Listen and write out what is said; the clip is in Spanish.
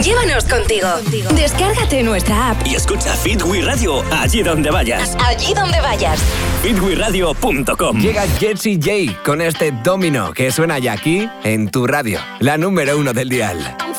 Llévanos contigo. Descárgate nuestra app y escucha Fit We Radio allí donde vayas. Allí donde vayas. fitweradio.com. Llega Jessie J con este Domino que suena ya aquí en tu radio, la número 1 del dial.